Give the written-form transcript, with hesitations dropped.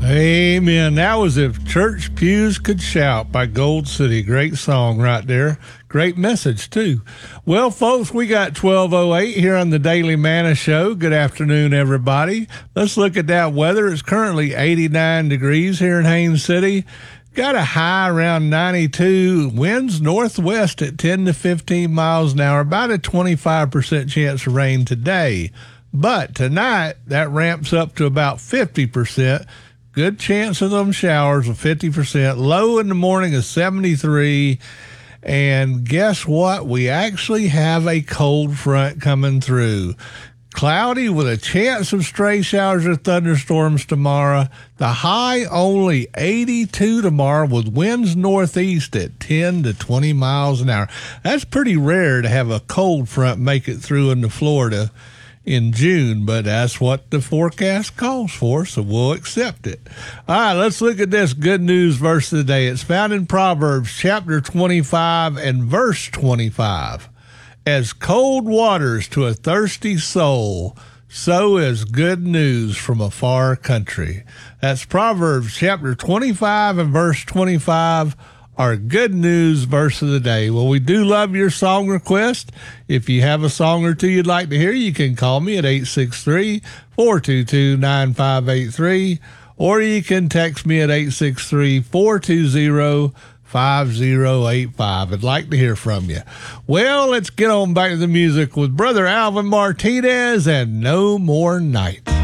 Amen. That was If Church Pews Could Shout by Gold City. Great song right there. Great message, too. Well, folks, we got 12:08 here on the Daily Manna Show. Good afternoon, everybody. Let's look at that weather. It's currently 89 degrees here in Haines City. Got a high around 92. Winds northwest at 10 to 15 miles an hour. About a 25% chance of rain today. But tonight, that ramps up to about 50%. Good chance of them showers of 50%. Low in the morning is 73. And guess what? We actually have a cold front coming through. Cloudy with a chance of stray showers or thunderstorms tomorrow. The high only 82 tomorrow with winds northeast at 10 to 20 miles an hour. That's pretty rare to have a cold front make it through into Florida in June, but that's what the forecast calls for, so we'll accept it. All right, let's look at this good news verse of the day. It's found in Proverbs chapter 25 and verse 25. As cold waters to a thirsty soul, so is good news from a far country. That's Proverbs chapter 25 and verse 25. Our good news verse of the day. Well, we do love your song request. If you have a song or two you'd like to hear, you can call me at 863-422-9583, or you can text me at 863-420-5085. I'd like to hear from you. Well, let's get on back to the music with Brother Alvin Martinez and No More Night.